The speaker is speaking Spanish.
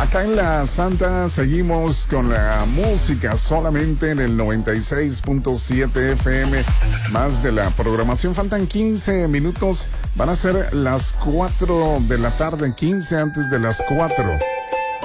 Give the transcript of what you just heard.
Acá en La Santa seguimos con la música solamente en el 96.7 FM. Más de la programación. Faltan 15 minutos. Van a ser las 4 de la tarde, 15 antes de las 4.